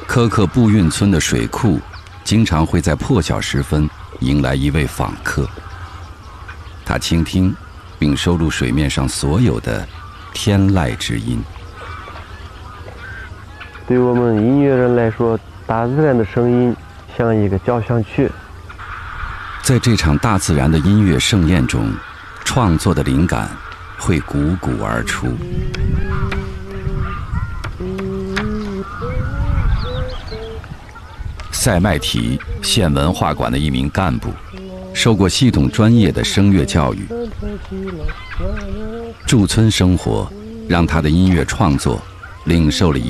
科克布运村的水库经常会在破晓时分迎来一位访客，他倾听并收录水面上所有的天籁之音。 对我们音乐人来说，大自然的声音像一个交响曲。 在这场大自然的音乐盛宴中，创作的灵感会汩汩而出。塞麦提县文化馆的一名干部，受过系统专业的声乐教育，驻村生活让他的音乐创作领受了